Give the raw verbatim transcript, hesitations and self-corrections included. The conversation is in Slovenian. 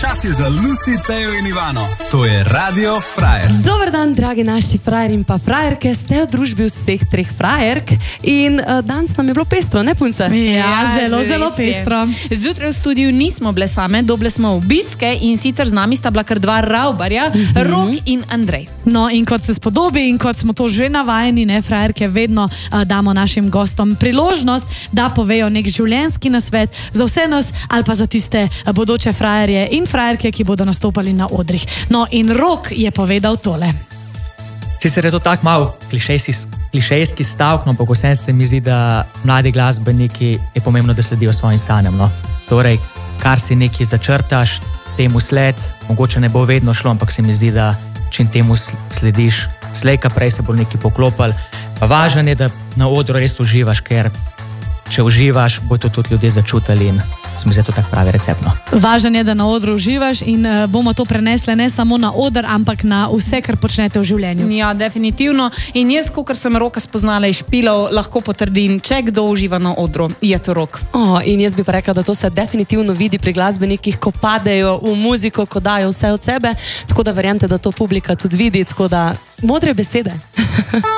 Čas je za Lucy, Tejo in Ivano. To je Radio Frajer. Dober dan, dragi naši frajer in pa frajerke. Ste v družbi vseh treh frajerk in uh, danes nam je bilo pestro, ne punce? Ja, zelo, zelo pestro. Zjutraj v studiu nismo bile same, dobile smo obiske in sicer z nami sta bila kar dva ravbarja, mm-hmm. Rok in Andrej. No in kot se spodobi in kot smo to že navajeni, ne, frajerke, vedno uh, damo našim gostom priložnost, da povejo nek življenjski nasvet za vse nas ali pa za tiste uh, bodoče frajerje in frajerke, ki bodo nastopali na odrih. No in Rok je povedal tole. Sicer je to tak malo klišejski, klišejski stavek, no, ampak vsem se mi zdi, da mladi glasbeniki je pomembno, da sledijo svojim sanjam. No. Torej, kar si nekaj začrtaš, temu sled, mogoče ne bo vedno šlo, ampak se mi zdi, da čim temu slediš, slejka prej se bo nekaj poklopal. Pa važno je, da na odru res uživaš, ker če uživaš, bo to tudi ljudje začutili in se mi zdi to tak pravi recept. No. Važno je, da na odru uživaš in uh, bomo to prenesli ne samo na oder, ampak na vse, kar počnete v življenju. Ja, definitivno. In jaz, kakor sem Roka spoznala iz špilov, lahko potrdim, če kdo uživa na odru, je to Rok. Oh, in jaz bi pa rekla, da to se definitivno vidi pri glasbenikih, ko padejo v muziko, ko dajo vse od sebe, tako da verjamete, da to publika tudi vidi, tako da modre besede.